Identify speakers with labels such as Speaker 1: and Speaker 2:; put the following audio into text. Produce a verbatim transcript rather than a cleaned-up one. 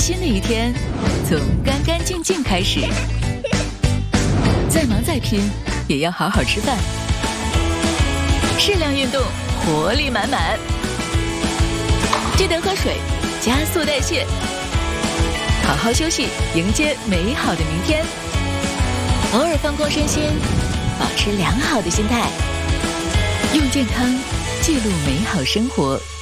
Speaker 1: 新的一天从干干净净开始。再忙再拼，也要好好吃饭，适量运动，活力满满。记得喝水，加速代谢，好好休息，迎接美好的明天。偶尔放空身心，保持良好的心态，用健康记录美好生活。